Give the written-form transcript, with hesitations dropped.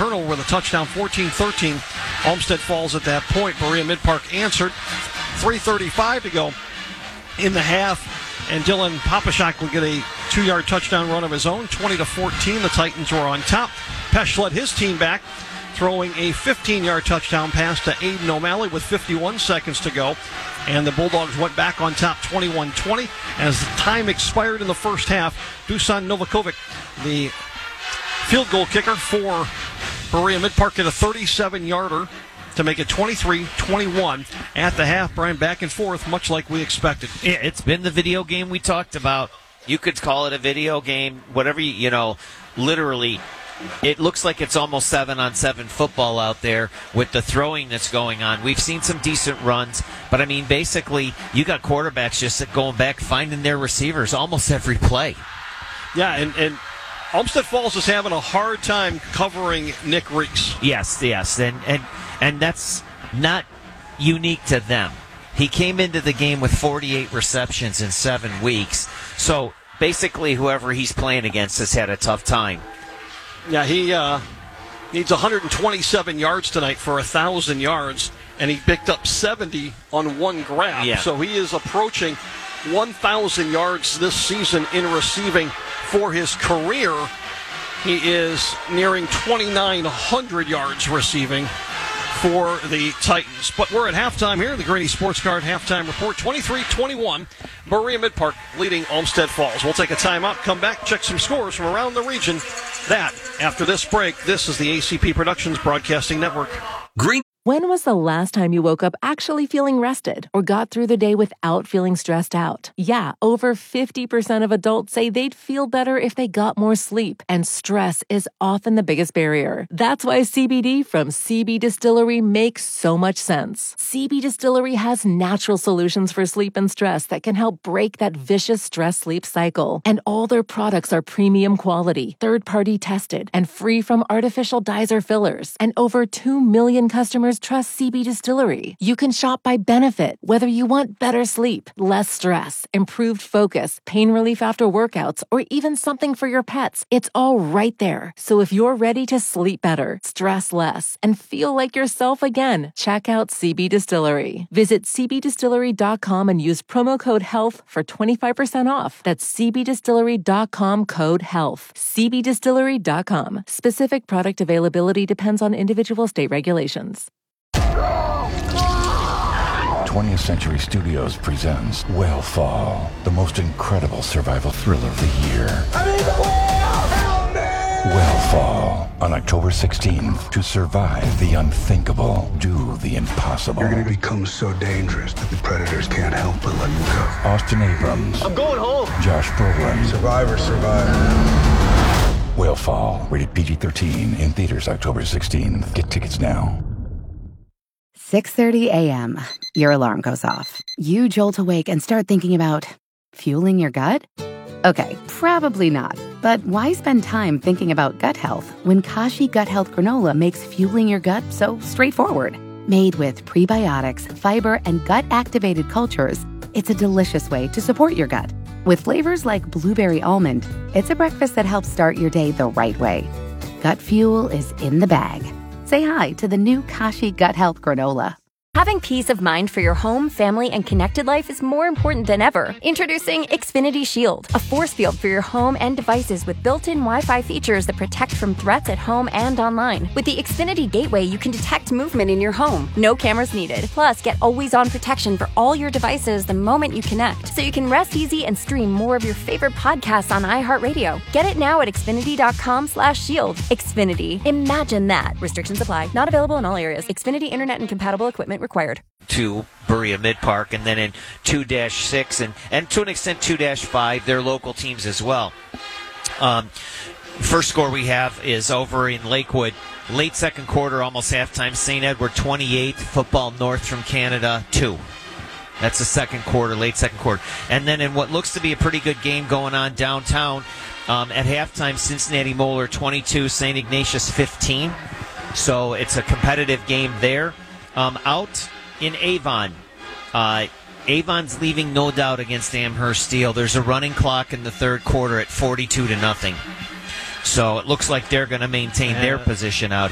turnover with a touchdown, 14-13. Olmsted Falls at that point. Berea Mid-Park answered. 3:35 to go in the half, and Dylan Papashak will get a 2-yard touchdown run of his own, 20-14. The Titans were on top. Pesh led his team back, throwing a 15-yard touchdown pass to Aiden O'Malley with 51 seconds to go. And the Bulldogs went back on top 21-20. As the time expired in the first half, Dusan Novakovic, the field goal kicker for Berea Mid-Park, hit a 37-yarder to make it 23-21 at the half. Brian, back and forth, much like we expected. Yeah, it's been the video game we talked about. You could call it a video game, whatever literally. It looks like it's almost 7-on-7 football out there with the throwing that's going on. We've seen some decent runs, but I mean, basically, you got quarterbacks just going back, finding their receivers almost every play. Yeah, and Olmsted Falls is having a hard time covering Nick Reese. Yes, and that's not unique to them. He came into the game with 48 receptions in 7 weeks, so basically, whoever he's playing against has had a tough time. Yeah, he needs 127 yards tonight for 1,000 yards, and he picked up 70 on one grab. Yeah. So he is approaching 1,000 yards this season in receiving for his career. He is nearing 2,900 yards receiving for the Titans. But we're at halftime here. The Grady Sports Card halftime report, 23-21. Berea Mid-Park leading Olmsted Falls. We'll take a timeout, come back, check some scores from around the region. That, after this break, this is the ACP Productions Broadcasting Network. When was the last time you woke up actually feeling rested or got through the day without feeling stressed out? Yeah, over 50% of adults say they'd feel better if they got more sleep, and stress is often the biggest barrier. That's why CBD from CB Distillery makes so much sense. CB Distillery has natural solutions for sleep and stress that can help break that vicious stress-sleep cycle. And all their products are premium quality, third-party tested, and free from artificial dyes or fillers. And over 2 million customers trust CB Distillery. You can shop by benefit, whether you want better sleep, less stress, improved focus, pain relief after workouts, or even something for your pets. It's all right there. So if you're ready to sleep better, stress less, and feel like yourself again, check out CB Distillery. Visit cbdistillery.com and use promo code HEALTH for 25% off. That's cbdistillery.com, code HEALTH. cbdistillery.com. Specific product availability depends on individual state regulations. 20th Century Studios presents Whale the most incredible survival thriller of the year. Whale on October 16th. To survive the unthinkable, do the impossible. You're going to become so dangerous that the predators can't help but let you go. Austin Abrams. I'm going home. Josh Brolin. Survivor. Whale, rated PG-13, in theaters October 16th. Get tickets now. 6:30 a.m. Your alarm goes off. You jolt awake and start thinking about fueling your gut? Okay, probably not. But why spend time thinking about gut health when Kashi Gut Health Granola makes fueling your gut so straightforward? Made with prebiotics, fiber, and gut-activated cultures, it's a delicious way to support your gut. With flavors like blueberry almond, it's a breakfast that helps start your day the right way. Gut fuel is in the bag. Say hi to the new Kashi Gut Health Granola. Having peace of mind for your home, family, and connected life is more important than ever. Introducing Xfinity Shield, a force field for your home and devices with built-in Wi-Fi features that protect from threats at home and online. With the Xfinity Gateway, you can detect movement in your home. No cameras needed. Plus, get always-on protection for all your devices the moment you connect, so you can rest easy and stream more of your favorite podcasts on iHeartRadio. Get it now at Xfinity.com/shield. Xfinity. Imagine that. Restrictions apply. Not available in all areas. Xfinity Internet and compatible equipment required. To Berea Mid-Park, and then in 2-6 and to an extent 2-5, they're local teams as well. First score we have is over in Lakewood. Late second quarter, almost halftime. St. Edward 28, Football North from Canada 2. That's the second quarter, late second quarter. And then in what looks to be a pretty good game going on downtown, at halftime, Cincinnati Moeller 22, St. Ignatius 15. So it's a competitive game there. Out in Avon. Avon's leaving no doubt against Amherst Steel. There's a running clock in the third quarter at 42-0. So it looks like they're going to maintain their position out